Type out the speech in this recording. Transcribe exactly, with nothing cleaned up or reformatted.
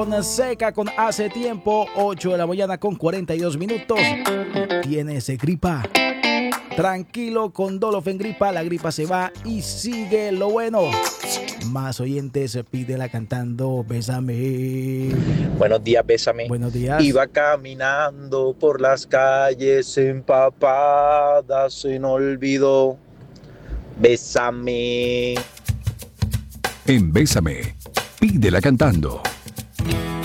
Seca con hace tiempo, ocho de la mañana con cuarenta y dos minutos. Tienes gripa. Tranquilo, con Dolofen Gripa, la gripa se va y sigue lo bueno. Más oyentes, pídela cantando Bésame. Buenos días, Bésame. Buenos días. Iba caminando por las calles empapadas, se me olvidó. Bésame. En Bésame, pídela cantando.